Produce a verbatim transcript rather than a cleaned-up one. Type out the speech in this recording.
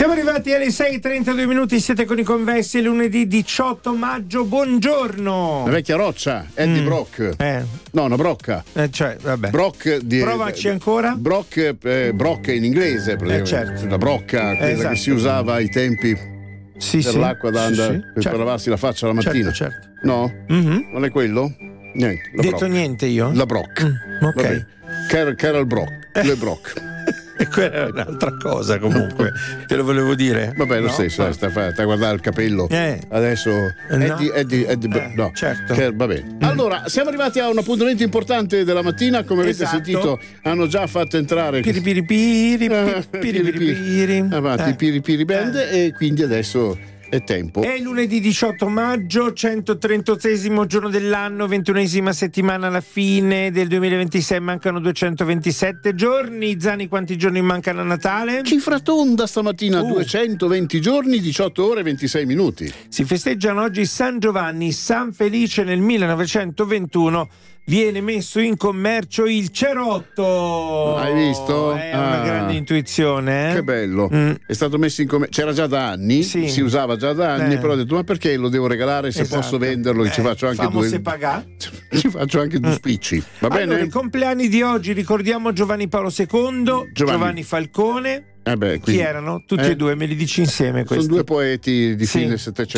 Siamo arrivati alle sei e trentadue minuti, siete con i Convessi, è lunedì diciotto maggio, buongiorno. La vecchia roccia, Eddie Mm. Brock. Eh. No, no, Brocca. Eh, cioè, vabbè. Brock di, Provaci ancora. Brock, eh, Brock in inglese, Eh, certo. la brocca, quella Esatto. che si usava ai tempi Sì, per sì. l'acqua da Sì, andare, sì. per Certo. lavarsi la faccia la mattina. Certo, certo. No? Mhm. Non è quello? Niente. La Detto Brock. niente io? La Brock. Mm, ok. Vabbè. Carol, Carol Brock. Le Brock. E quella è un'altra cosa comunque, te lo volevo dire. Vabbè, lo No? stesso, eh, sta, sta a guardare il capello. Eh. Adesso Eh, no. Eddie, Eddie, Eddie Bro- Eh, no. certo. Che- va bene. Allora, siamo arrivati a un appuntamento importante della mattina, come avete Esatto. sentito, hanno già fatto entrare Piri piri piri, Eh, piri piri piri. avanti, Eh. Piri Piri Band, e quindi adesso è tempo. È lunedì diciotto maggio, centotrentasettesimo giorno dell'anno, ventunesima settimana alla fine del duemilaventisei, mancano duecentoventisette giorni. Zani, quanti giorni mancano a Natale? Cifra tonda stamattina, Uh. duecentoventi giorni, diciotto ore e ventisei minuti. Si festeggiano oggi San Giovanni, San Felice. Nel millenovecentoventuno viene messo in commercio il cerotto. Hai visto? È una Ah. grande intuizione, eh? Che bello, Mm. è stato messo in commercio, c'era già da anni, Sì. si usava già da anni, Eh. però ho detto ma perché lo devo regalare se Esatto. posso venderlo e ci Eh, faccio anche famo due se pagà. ci faccio anche due spicci, va Allora, bene? i compleanni di oggi ricordiamo Giovanni Paolo secondo, Giovanni, Giovanni. Falcone. Eh beh, Chi quindi- erano? Tutti eh, e due, me li dici insieme sono questi. due poeti di Sì, fine Settecento.